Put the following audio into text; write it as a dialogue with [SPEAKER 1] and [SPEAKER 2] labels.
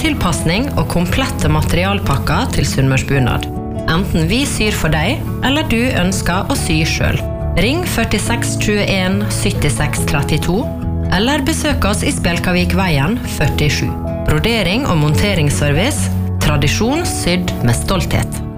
[SPEAKER 1] tilpasning og komplette materialpakker til Sunnmørsbunad. Enten vi syr for deg, eller du ønsker å sy selv. Ring 46 21 76 32, eller besøk oss i Spjelkavikveien 47. Brodering og monteringsservice, tradisjon sydd med stolthet.